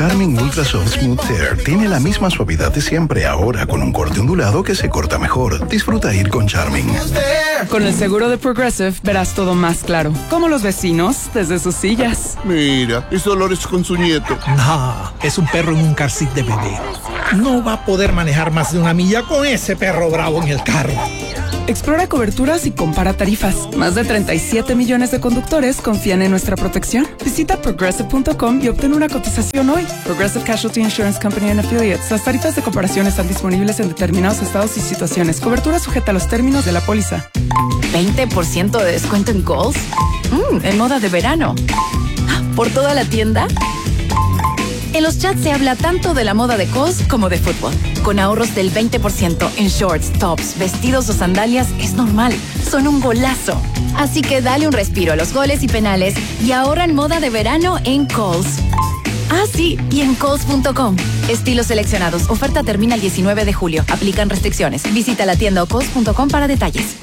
Charmin Ultra Soft Smooth Tear tiene la misma suavidad de siempre, ahora con un corte ondulado que se corta mejor. Disfruta ir con Charmin. Con el seguro de Progressive verás todo más claro, como los vecinos desde sus sillas. Mira, es Dolores con su nieto. No, es un perro en un car seat de bebé. No va a poder manejar más de 1 milla con ese perro bravo en el carro. Explora coberturas y compara tarifas. Más de 37 millones de conductores confían en nuestra protección. Visita Progressive.com y obtén una cotización hoy. Progressive Casualty Insurance Company and Affiliates. Las tarifas de comparación están disponibles en determinados estados y situaciones. Cobertura sujeta a los términos de la póliza. 20% de descuento en Kohl's. En moda de verano. ¿Por toda la tienda? En los chats se habla tanto de la moda de Kohl's como de fútbol. Con ahorros del 20% en shorts, tops, vestidos o sandalias es normal. Son un golazo. Así que dale un respiro a los goles y penales y ahorra en moda de verano en Kohl's. Ah, sí, y en Kohl's.com. Estilos seleccionados. Oferta termina el 19 de julio. Aplican restricciones. Visita la tienda o Kohl's.com para detalles.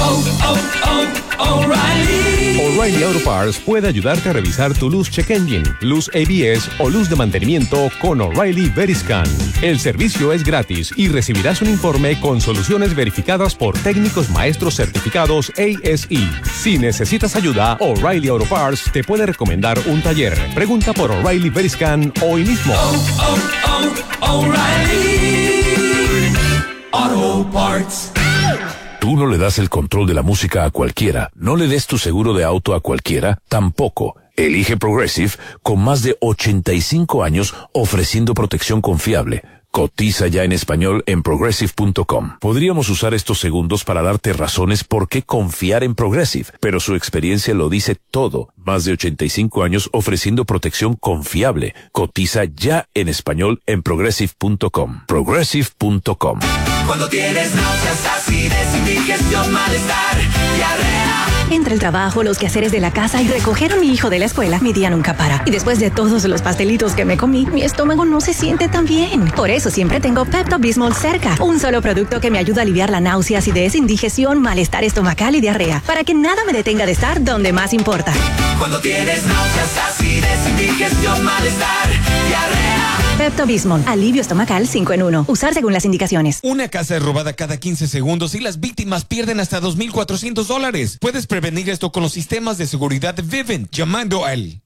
O'Reilly Auto Parts puede ayudarte a revisar tu luz check engine, luz ABS o luz de mantenimiento con O'Reilly Veriscan. El servicio es gratis y recibirás un informe con soluciones verificadas por técnicos maestros certificados ASE. Si necesitas ayuda, O'Reilly Auto Parts te puede recomendar un taller. Pregunta por O'Reilly Veriscan hoy mismo. O'Reilly Auto Parts. Tú no le das el control de la música a cualquiera. No le des tu seguro de auto a cualquiera, tampoco. Elige Progressive con más de 85 años ofreciendo protección confiable. Cotiza ya en español en Progressive.com. Podríamos usar estos segundos para darte razones por qué confiar en Progressive, pero su experiencia lo dice todo. Más de 85 años ofreciendo protección confiable. Cotiza ya en español en Progressive.com. Progressive.com. Cuando tienes náuseas, acidez, indigestión, malestar, diarrea. Entre el trabajo, los quehaceres de la casa y recoger a mi hijo de la escuela, mi día nunca para. Y después de todos los pastelitos que me comí, mi estómago no se siente tan bien. Por eso siempre tengo Pepto-Bismol cerca. Un solo producto que me ayuda a aliviar la náusea, acidez, indigestión, malestar estomacal y diarrea. Para que nada me detenga de estar donde más importa. Cuando tienes náuseas, acidez, indigestión, malestar, diarrea. Pepto-Bismol. Alivio estomacal 5 en 1. Usar según las indicaciones. Una casa es robada cada 15 segundos y las víctimas pierden hasta $2,400. Puedes prevenir esto con los sistemas de seguridad de Vivint llamando al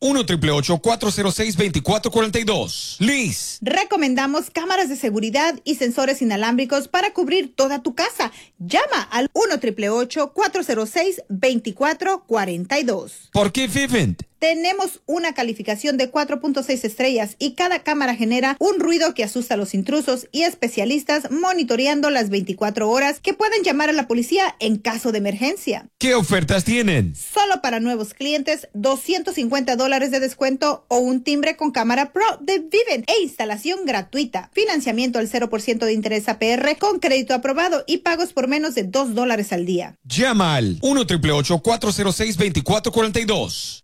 1-888-406-2442. Liz. Recomendamos cámaras de seguridad y sensores inalámbricos para cubrir toda tu casa. Llama al 1-888-406-2442. ¿Por qué Vivint? Tenemos una calificación de 4.6 estrellas y cada cámara genera un ruido que asusta a los intrusos y especialistas monitoreando las 24 horas que pueden llamar a la policía en caso de emergencia. ¿Qué ofertas tienen? Solo para nuevos clientes, $250 de descuento o un timbre con cámara Pro de Vivint e instalación gratuita. Financiamiento al 0% de interés APR con crédito aprobado y pagos por menos de $2 al día. Llama al 1-888-406-2442.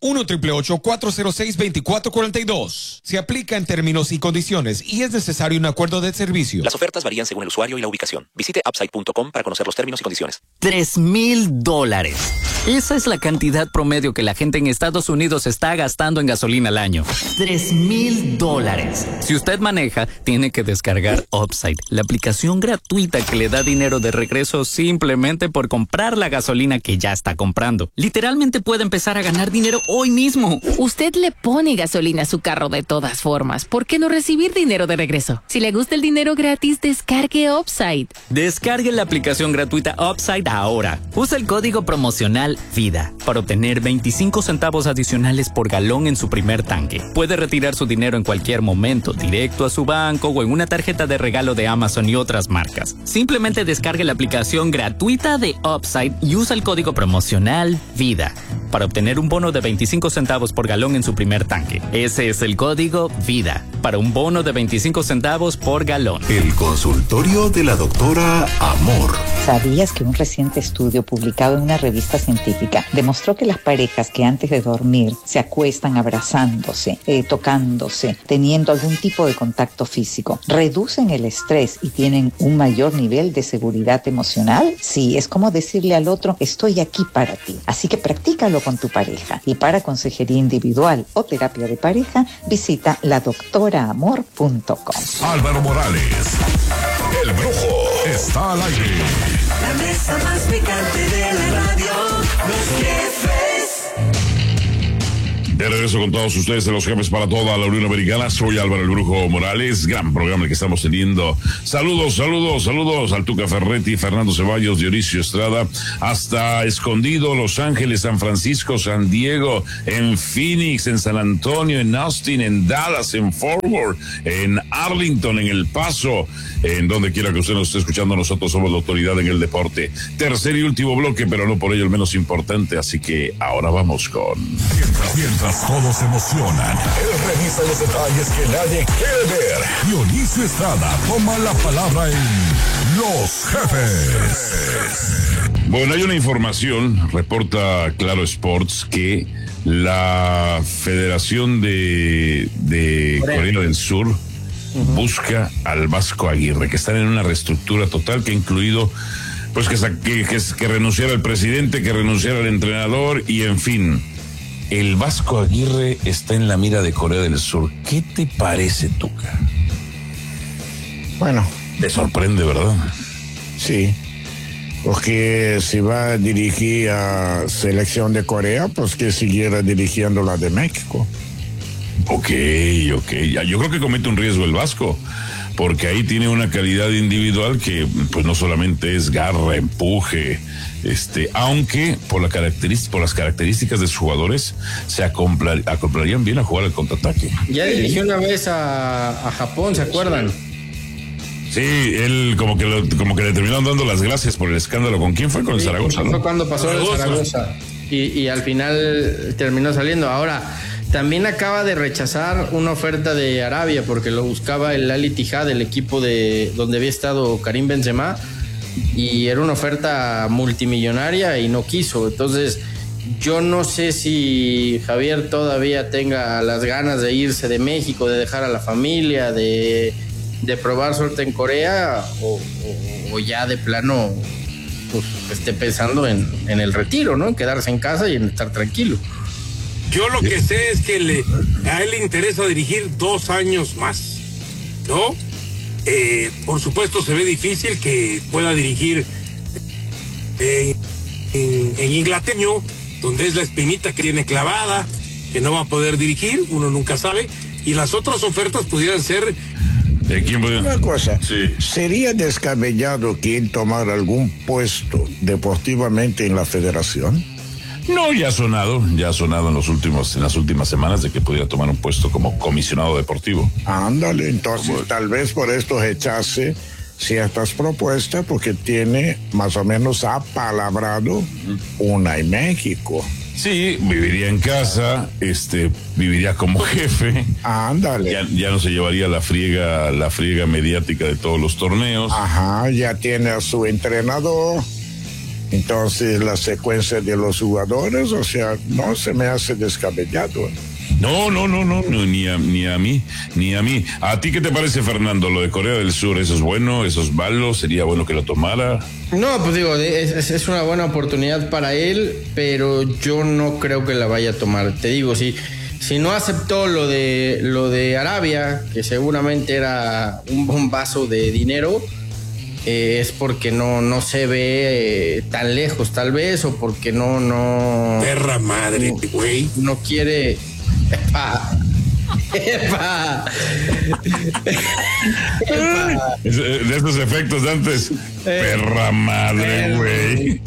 1-888-406-2442. Se aplica en términos y condiciones y es necesario un acuerdo de servicio. Las ofertas varían según el usuario y la ubicación. Visite upside.com para conocer los términos y condiciones. $3,000. Esa es la cantidad promedio que la gente en Estados Unidos está gastando en gasolina al año. $3,000. Si usted maneja, tiene que descargar Upside, la aplicación gratuita que le da dinero de regreso simplemente por comprar la gasolina que ya está comprando. Literalmente puede empezar a ganar dinero hoy mismo. Usted le pone gasolina a su carro de todas formas. ¿Por qué no recibir dinero de regreso? Si le gusta el dinero gratis, descargue Upside. Descargue la aplicación gratuita Upside ahora. Usa el código promocional VIDA para obtener 25 centavos adicionales por galón en su primer tanque. Puede retirar su dinero en cualquier momento, directo a su banco o en una tarjeta de regalo de Amazon y otras marcas. Simplemente descargue la aplicación gratuita de Upside y usa el código promocional VIDA para obtener un bono de 25 centavos por galón en su primer tanque. Ese es el código VIDA para un bono de 25 centavos por galón. El consultorio de la doctora Amor. ¿Sabías que un reciente estudio publicado en una revista científica demostró que las parejas que antes de dormir se acuestan abrazándose, tocándose, teniendo algún tipo de contacto físico, reducen el estrés y tienen un mayor nivel de seguridad emocional? Sí, es como decirle al otro, estoy aquí para ti. Así que practícalo con tu pareja. Y para consejería individual o terapia de pareja, visita la doctora saboramor.com. Álvaro Morales, el Brujo, está al aire. La mesa más picante de la radio, los jefes. De regreso con todos ustedes de los jefes para toda la Unión Americana. Soy Álvaro el Brujo Morales. Gran programa el que estamos teniendo. Saludos al Tuca Ferretti, Fernando Ceballos, Dionisio Estrada, hasta Escondido, Los Ángeles, San Francisco, San Diego, en Phoenix, en San Antonio, en Austin, en Dallas, en Fort Worth, en Arlington, en El Paso, en donde quiera que usted nos esté escuchando. Nosotros somos la autoridad en el deporte. Tercer y último bloque, pero no por ello el menos importante. Así que ahora vamos con... Mientras todos se emocionan, él revisa los detalles que nadie quiere ver. Dionisio Estrada toma la palabra en Los Jefes. Bueno, hay una información, reporta Claro Sports, que la Federación de Corea del Sur busca al Vasco Aguirre, que están en una reestructura total que ha incluido pues que renunciara el presidente, que renunciara el entrenador y en fin. El Vasco Aguirre está en la mira de Corea del Sur. ¿Qué te parece, Tuca? Bueno. Te sorprende, ¿verdad? Sí. Porque si va a dirigir a selección de Corea, pues que siguiera dirigiendo la de México. Ok. Yo creo que comete un riesgo el Vasco, porque ahí tiene una calidad individual que pues no solamente es garra, empuje, aunque por las características de sus jugadores se acoplarían bien a jugar al contraataque. Ya dirigió una vez a Japón, ¿se acuerdan? Sí, él como que le terminaron dando las gracias por el escándalo. ¿Con quién fue? Con el Zaragoza, ¿no? Fue cuando pasó el Zaragoza y al final terminó saliendo. Ahora, también acaba de rechazar una oferta de Arabia porque lo buscaba el Al Ittihad, el equipo donde había estado Karim Benzema, y era una oferta multimillonaria y no quiso. Entonces yo no sé si Javier todavía tenga las ganas de irse de México, de dejar a la familia, de probar suerte en Corea o ya de plano pues esté pensando en el retiro, ¿no? En quedarse en casa y en estar tranquilo. Yo lo que sé es que a él le interesa dirigir 2 años más, ¿no? Por supuesto se ve difícil que pueda dirigir en Inglaterra, donde es la espinita que tiene clavada, que no va a poder dirigir, uno nunca sabe, y las otras ofertas pudieran ser... Una cosa, sí. ¿Sería descabellado que él tomara algún puesto deportivamente en la federación? No, ya ha sonado en las últimas semanas de que pudiera tomar un puesto como comisionado deportivo. Ándale, entonces tal vez por esto rechace ciertas propuestas porque tiene más o menos apalabrado una en México. Sí, viviría en casa, viviría como jefe. Ándale. Ya no se llevaría la friega mediática de todos los torneos. Ajá, ya tiene a su entrenador. Entonces la secuencia de los jugadores, o sea, no se me hace descabellado. No, ni a mí. ¿A ti qué te parece, Fernando, lo de Corea del Sur? ¿Eso es bueno? ¿Eso es malo? ¿Sería bueno que lo tomara? No, pues digo, es una buena oportunidad para él, pero yo no creo que la vaya a tomar. Te digo, si no aceptó lo de Arabia, que seguramente era un bombazo de dinero, es porque no se ve tan lejos, tal vez, o porque no... Perra madre, güey. No quiere... ¡Epa! De estos efectos de antes. Perra madre, güey.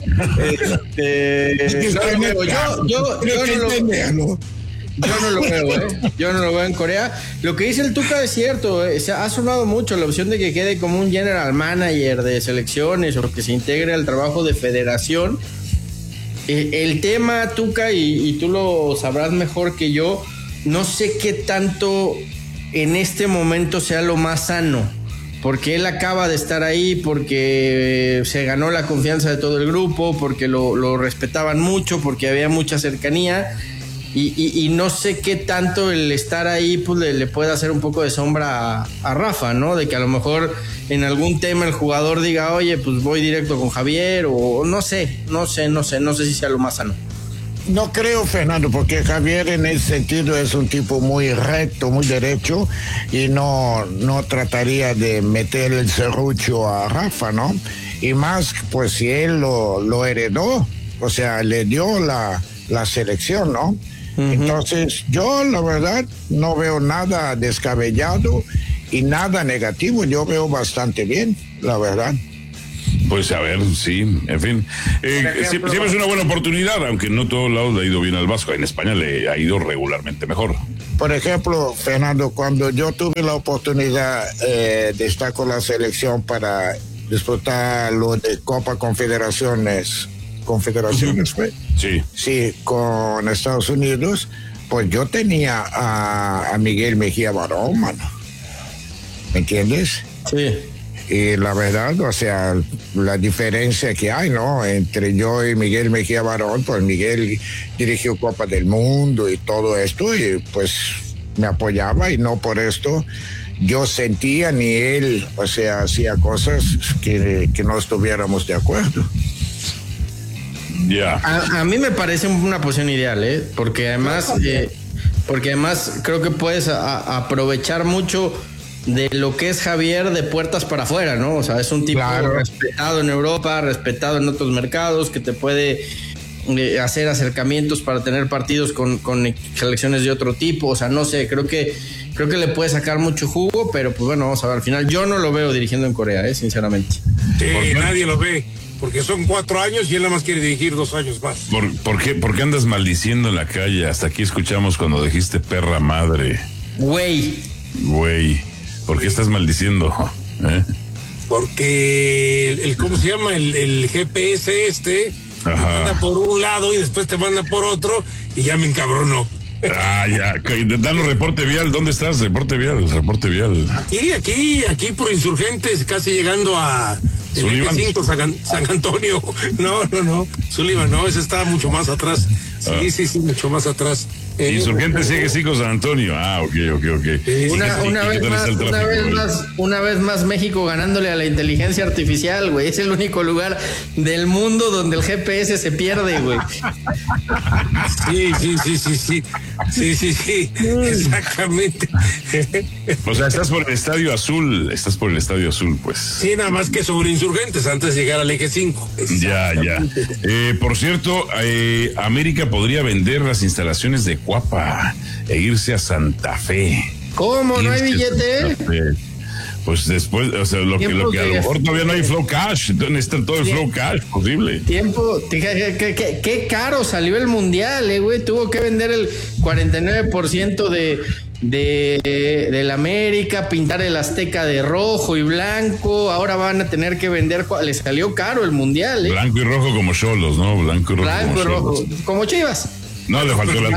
Yo no lo veo, Yo no lo veo en Corea. Lo que dice el Tuca es cierto, ha sonado mucho la opción de que quede como un general manager de selecciones o que se integre al trabajo de federación. El tema, Tuca, y tú lo sabrás mejor que yo, no sé qué tanto en este momento sea lo más sano, porque él acaba de estar ahí, porque se ganó la confianza de todo el grupo, porque lo respetaban mucho, porque había mucha cercanía. Y no sé qué tanto el estar ahí pues le puede hacer un poco de sombra a Rafa, ¿no? De que a lo mejor en algún tema el jugador diga, oye, pues voy directo con Javier, o no sé si sea lo más sano. No creo, Fernando, porque Javier en ese sentido es un tipo muy recto, muy derecho, y no trataría de meter el serrucho a Rafa, ¿no? Y más, pues si él lo heredó, o sea, le dio la selección, ¿no? Entonces, yo la verdad no veo nada descabellado y nada negativo, yo veo bastante bien, la verdad. Pues a ver, sí, en fin. Siempre es una buena oportunidad, aunque no todos lados le ha ido bien al Vasco. En España le ha ido regularmente mejor. Por ejemplo, Fernando, cuando yo tuve la oportunidad de estar con la selección para disputar lo de Copa Confederaciones, ¿fue? Sí. Sí, con Estados Unidos, pues yo tenía a Miguel Mejía Barón, mano. ¿Me entiendes? Sí. Y la verdad, o sea, la diferencia que hay, ¿no? Entre yo y Miguel Mejía Barón, pues Miguel dirigió Copa del Mundo y todo esto, y pues me apoyaba, y no por esto yo sentía ni él, o sea, hacía cosas que no estuviéramos de acuerdo. Ya. A mí me parece una posición ideal, porque además creo que puedes aprovechar mucho de lo que es Javier de puertas para afuera, ¿no? O sea, es un tipo respetado en Europa, respetado en otros mercados, que te puede hacer acercamientos para tener partidos con selecciones de otro tipo. O sea, no sé, creo que le puede sacar mucho jugo, pero pues bueno, vamos a ver. Al final yo no lo veo dirigiendo en Corea, sinceramente. Sí, nadie lo ve, porque son 4 años y él nada más quiere dirigir 2 años más. ¿Por qué andas maldiciendo en la calle? Hasta aquí escuchamos cuando dijiste perra madre. Güey. ¿Por qué estás maldiciendo? Porque el ¿cómo se llama? El GPS te manda por un lado y después te manda por otro, y ya me encabronó. Ya. Danos reporte vial. ¿Dónde estás? Reporte vial. Aquí por Insurgentes, casi llegando a el 5 San Antonio. No. Sullivan, no, ese está mucho más atrás. Sí, mucho más atrás. Insurgentes sigue 5 San Antonio. Ok. Una vez más México ganándole a la inteligencia artificial, güey. Es el único lugar del mundo donde el GPS se pierde, güey. Sí, exactamente. O sea, estás por el Estadio Azul, pues. Sí, nada más que sobre Insurgentes antes de llegar al eje 5. Ya. Por cierto, América podría vender las instalaciones de Cuapa e irse a Santa Fe. ¿Cómo? ¿No hay billete? Pues después, o sea, lo que a lo mejor todavía no hay flow cash, entonces necesitan todo el flow cash posible. Qué caro salió el mundial, güey. Tuvo que vender el 49% del América, pintar el Azteca de rojo y blanco. Ahora van a tener que vender, les salió caro el mundial, Blanco y rojo como Xolos, ¿no? Blanco y rojo como Chivas. No, le faltó la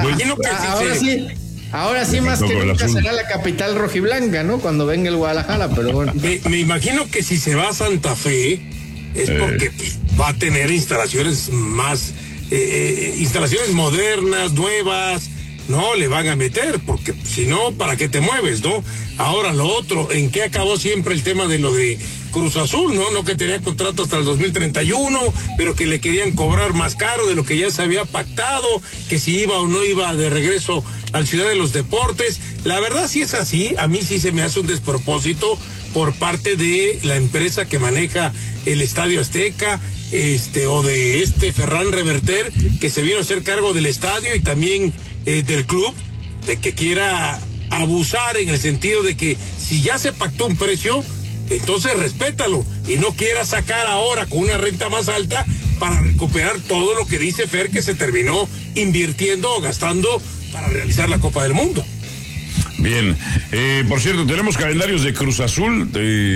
Ahora sí, más que nunca será la capital rojiblanca, ¿no? Cuando venga el Guadalajara, pero bueno. Me imagino que si se va a Santa Fe es porque va a tener instalaciones más, instalaciones modernas, nuevas, no le van a meter, porque si no, ¿para qué te mueves, no? Ahora lo otro, ¿en qué acabó siempre el tema de lo de Cruz Azul, no que tenía contrato hasta el 2031, pero que le querían cobrar más caro de lo que ya se había pactado, que si iba o no iba de regreso al Ciudad de los Deportes? La verdad, si es así, a mí sí se me hace un despropósito por parte de la empresa que maneja el Estadio Azteca, o de Ferran Reverter, que se vino a hacer cargo del estadio y también del club, de que quiera abusar en el sentido de que si ya se pactó un precio, entonces respétalo y no quiera sacar ahora con una renta más alta para recuperar todo lo que dice Fer que se terminó invirtiendo o gastando para realizar la Copa del Mundo. Bien, por cierto, tenemos calendarios de Cruz Azul,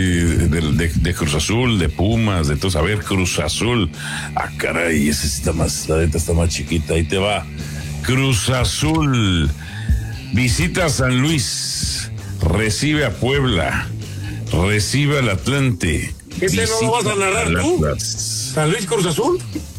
de Cruz Azul, de Pumas, de todos. A ver, Cruz Azul. Caray, ese está más, la neta está más chiquita. Ahí te va. Cruz Azul visita a San Luis, recibe a Puebla, recibe al Atlante. ¿Ese no lo vas a narrar tú? ¿San Luis Cruz Azul?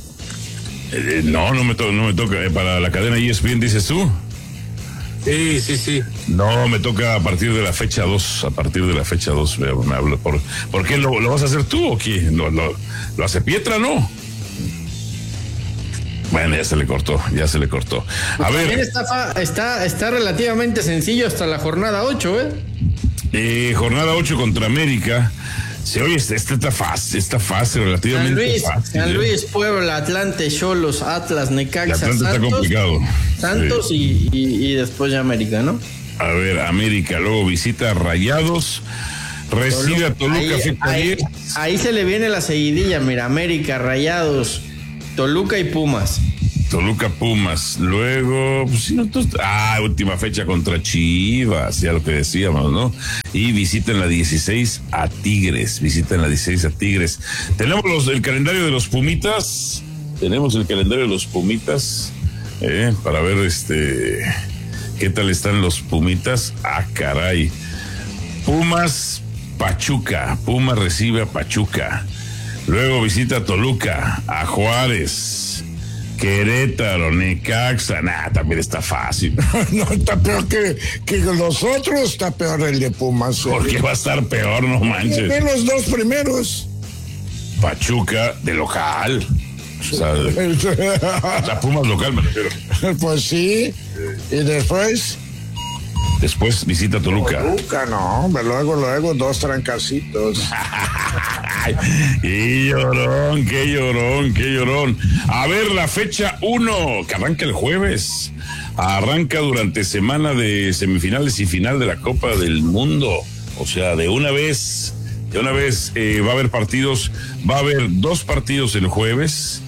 No me toca. Para la cadena ESPN, dices tú. Sí. No, me toca a partir de la fecha 2. Me hablo. ¿Por qué lo vas a hacer tú o qué? ¿Lo hace Pietra, no? Bueno, ya se le cortó. A ver. También está relativamente sencillo hasta la jornada 8, jornada 8 contra América. Oye, está fácil, relativamente fácil. San Luis, Puebla, Atlante, Xolos, Atlas, Necaxa, Santos. Está complicado. Santos sí. y después ya América, ¿no? A ver, América, luego visita a Rayados, recibe a Toluca. Ahí se le viene la seguidilla, mira, América, Rayados, Toluca y Pumas. Luego, última fecha contra Chivas, ya lo que decíamos, ¿no? Y visitan la 16 a Tigres, Tenemos el calendario de los Pumitas, para ver qué tal están los Pumitas. Caray. Pumas, Pachuca, Pumas recibe a Pachuca, luego visita a Toluca, a Juárez, Querétaro, Necaxa, también está fácil. No, está peor que los otros, está peor el de Pumas. ¿Por qué va a estar peor? No manches. Ven los dos primeros. Pachuca de local. O sea, Pumas local me refiero. Pues sí. ¿Y después? Después visita Toluca. No, luego 2 trancacitos. Qué llorón. A ver, la fecha 1, que arranca el jueves. Arranca durante semana de semifinales y final de la Copa del Mundo. O sea, de una vez va a haber partidos. Va a haber 2 partidos el jueves,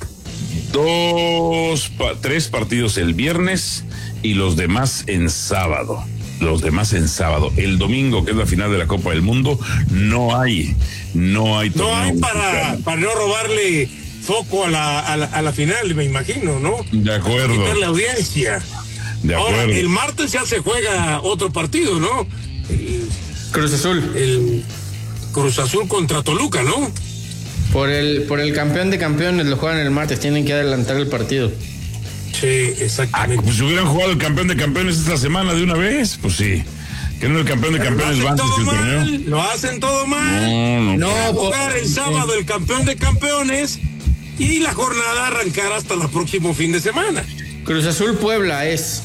3 partidos el viernes y los demás en sábado. El domingo, que es la final de la Copa del Mundo, no hay para no robarle foco a la final, me imagino, ¿no? De acuerdo. Para quitar la audiencia. De acuerdo. Ahora, el martes ya se juega otro partido, ¿no? Cruz Azul. El Cruz Azul contra Toluca, ¿no? Por el campeón de campeones lo juegan el martes, tienen que adelantar el partido. Sí, exactamente. Pues hubieran jugado el campeón de campeones esta semana de una vez, pues sí. Que no el campeón de campeones va antes que el torneo. Lo hacen todo mal. No. Va a jugar el sábado el campeón de campeones y la jornada arrancará hasta el próximo fin de semana. Cruz Azul Puebla es.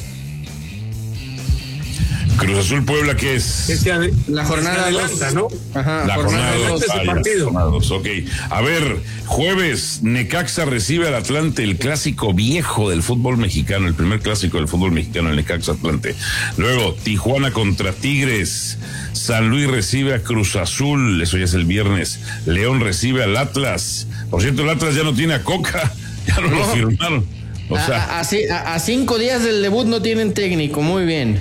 Cruz Azul Puebla, ¿qué es? La jornada 2, ¿no? Ajá, la jornada 2. Ok. A ver, jueves, Necaxa recibe al Atlante, el clásico viejo del fútbol mexicano, el primer clásico del fútbol mexicano, el Necaxa Atlante. Luego, Tijuana contra Tigres. San Luis recibe a Cruz Azul, eso ya es el viernes. León recibe al Atlas. Por cierto, el Atlas ya no tiene a Coca, ya no lo firmaron. O sea, a 5 días del debut no tienen técnico, muy bien.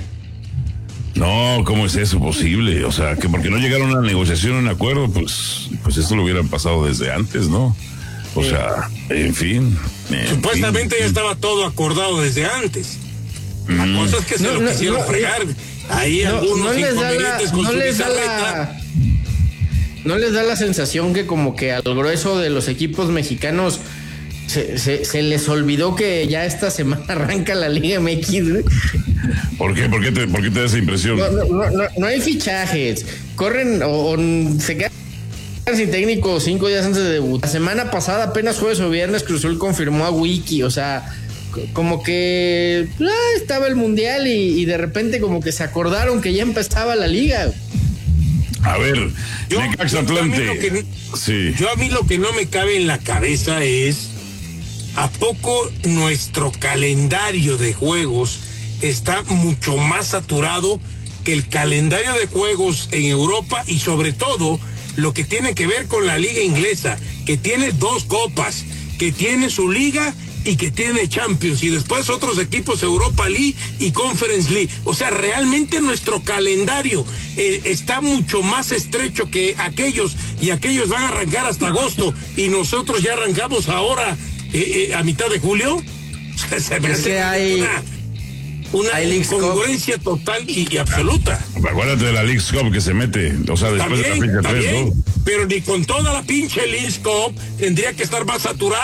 No, ¿cómo es eso posible? O sea, que porque no llegaron a una negociación, a un acuerdo, pues esto lo hubieran pasado desde antes, ¿no? O sea, en fin. Supuestamente ya estaba todo acordado desde antes. La cosa es que se lo quisieron fregar. Ahí algunos inconvenientes con su bizarreta. ¿No les da la sensación que como que al grueso de los equipos mexicanos se les olvidó que ya esta semana arranca la Liga MX? ¿Por qué? ¿Por qué te da esa impresión? No hay fichajes. Corren o se quedan sin técnico 5 días antes de debut. La semana pasada, apenas jueves o viernes, Cruz Azul confirmó a Wiki. O sea, como que estaba el Mundial y de repente como que se acordaron que ya empezaba la Liga. A ver, Necaxa Atlante. Yo a mí lo que no me cabe en la cabeza es ¿a poco nuestro calendario de juegos está mucho más saturado que el calendario de juegos en Europa y sobre todo lo que tiene que ver con la liga inglesa, que tiene 2 copas, que tiene su liga y que tiene Champions y después otros equipos Europa League y Conference League? O sea, realmente nuestro calendario está mucho más estrecho que aquellos, y aquellos van a arrancar hasta agosto y nosotros ya arrancamos ahora a mitad de julio. Se me hace una incongruencia total y absoluta. Acuérdate de la Leagues Cup que se mete, o sea, después también, de la fecha 3, ¿no? Pero ni con toda la pinche Leagues Cup tendría que estar más saturado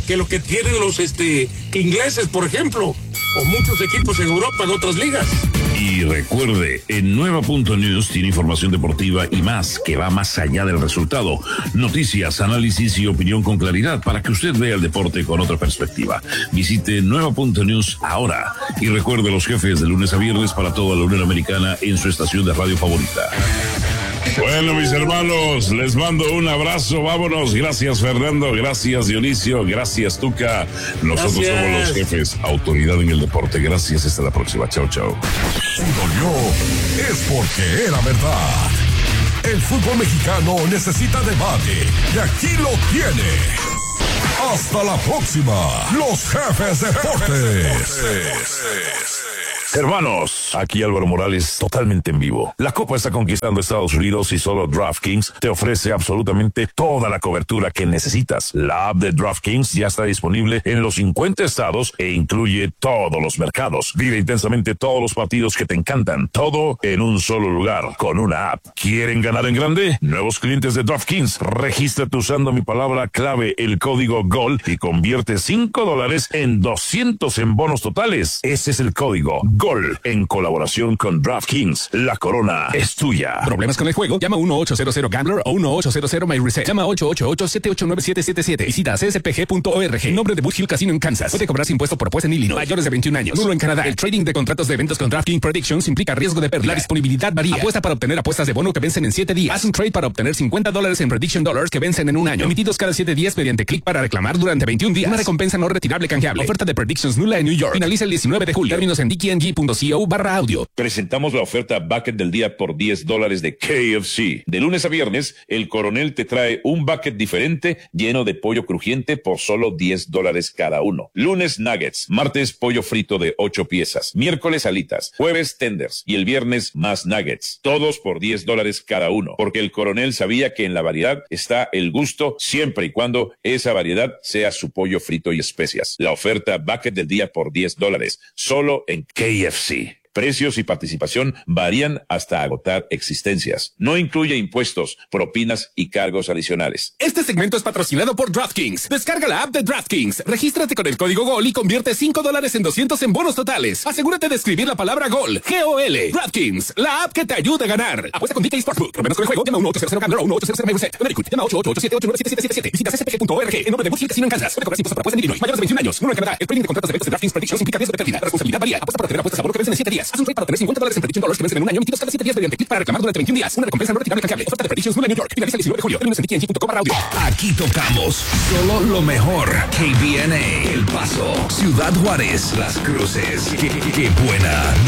que lo que tienen los ingleses, por ejemplo, o muchos equipos en Europa, en otras ligas. Y recuerde, en Nueva.News tiene información deportiva y más que va más allá del resultado. Noticias, análisis y opinión con claridad para que usted vea el deporte con otra perspectiva. Visite Nueva.News ahora y recuerde los jefes de lunes a viernes para toda la Unión Americana en su estación de radio favorita. Bueno, mis hermanos, les mando un abrazo, vámonos. Gracias, Fernando, gracias, Dionisio, gracias, Tuca. Nosotros somos los jefes, autoridad en el deporte. Gracias, hasta la próxima. Chao, chao. Si dolió, es porque era verdad. El fútbol mexicano necesita debate y aquí lo tiene. Hasta la próxima, los jefes deportes. Hermanos, aquí Álvaro Morales, totalmente en vivo. La Copa está conquistando Estados Unidos y solo DraftKings te ofrece absolutamente toda la cobertura que necesitas. La app de DraftKings ya está disponible en los 50 estados e incluye todos los mercados. Vive intensamente todos los partidos que te encantan, todo en un solo lugar, con una app. ¿Quieren ganar en grande? Nuevos clientes de DraftKings, regístrate usando mi palabra clave, el código GOL, y convierte $5 en 200 en bonos totales. Ese es el código GOL, en colaboración con DraftKings. La corona es tuya. ¿Problemas con el juego? Llama 1-800-GAMBLER o 1-800-MyReset. Llama 888-789-777. Visita cspg.org. Nombre de Bush Hill Casino en Kansas. Puede cobrarse impuesto por apuesta en Illinois. Mayores de 21 años. Nulo en Canadá. El trading de contratos de eventos con DraftKings Predictions implica riesgo de pérdida. La disponibilidad varía. Apuesta para obtener apuestas de bono que vencen en 7 días. Haz un trade para obtener $50 en Prediction Dollars que vencen en un año. Emitidos cada 7 días mediante clic para reclamar durante 21 días. Una recompensa no retirable canjeable. Oferta de Predictions nula en New York. Finaliza el 19 de julio. Términos en dkng.co/audio. Presentamos la oferta bucket del día por $10 de KFC. De lunes a viernes, el Coronel te trae un bucket diferente lleno de pollo crujiente por solo $10 cada uno. Lunes, nuggets. Martes, pollo frito de 8 piezas. Miércoles, alitas. Jueves, tenders. Y el viernes, más nuggets. Todos por $10 cada uno. Porque el Coronel sabía que en la variedad está el gusto, siempre y cuando esa variedad sea su pollo frito y especias. La oferta bucket del día por $10. Solo en KFC. Precios y participación varían hasta agotar existencias. No incluye impuestos, propinas y cargos adicionales. Este segmento es patrocinado por DraftKings. Descarga la app de DraftKings. Regístrate con el código GOL y convierte $5 en 200 en bonos totales. Asegúrate de escribir la palabra GOL. G-O-L. DraftKings, la app que te ayuda a ganar. Apuesta con DK Sportsbook. Problemas con el juego. Llama 1-800-GAMBLER o 1-800-MyReset. Llama 888-789-777. Visita cspg.org. En nombre de Bush Hill Casino en Kansas. Puede cobrar impuestos por apuesta en Illinois. Mayores de 21 años. Nulo en Canadá. El trading de contratos de eventos de DraftKings Predictions implica riesgo de pérdida. La responsabilidad varía. Apuesta para obtener apuestas a bono que vencen en 7 días. Haz un trade para obtener $50 en Prediction Dollars que vencen en un año, emitidos cada 7 días mediante clic para reclamar durante 21 días. Una recompensa no retirable canjeable. Oferta de Predictions nula en New York. Finaliza el 19 de julio. Términos en dkng.com/audio. Aquí tocamos solo lo mejor. KBNA, El Paso, Ciudad Juárez, Las Cruces. Qué buena